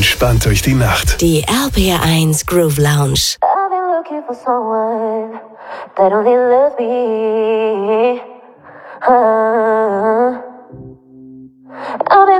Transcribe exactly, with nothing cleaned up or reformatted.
entspannt durch die Nacht. Die R P R eins Groove Lounge. I've been looking for someone that only loves me. Uh.